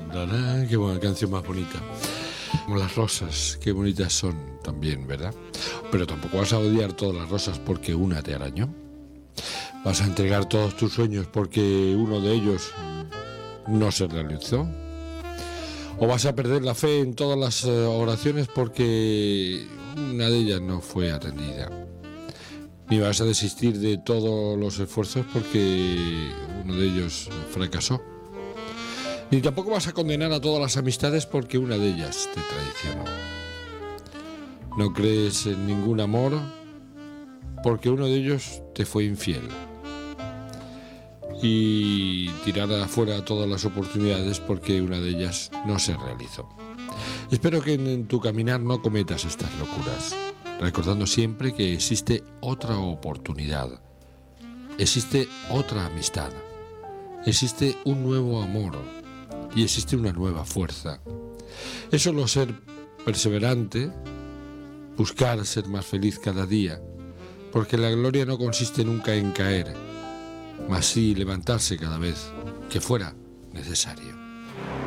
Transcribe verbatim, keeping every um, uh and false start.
Tarán, qué buena canción más bonita. Como las rosas, qué bonitas son también, ¿verdad? Pero tampoco vas a odiar todas las rosas porque una te arañó. Vas a entregar todos tus sueños porque uno de ellos no se realizó. O vas a perder la fe en todas las oraciones porque una de ellas no fue atendida. Ni vas a desistir de todos los esfuerzos porque uno de ellos fracasó. Ni tampoco vas a condenar a todas las amistades porque una de ellas te traicionó. No crees en ningún amor porque uno de ellos te fue infiel. Y tirar afuera todas las oportunidades porque una de ellas no se realizó. Espero que en tu caminar no cometas estas locuras, recordando siempre que existe otra oportunidad, existe otra amistad, existe un nuevo amor y existe una nueva fuerza. Es solo ser perseverante, buscar ser más feliz cada día, porque la gloria no consiste nunca en caer, mas sí levantarse cada vez que fuera necesario.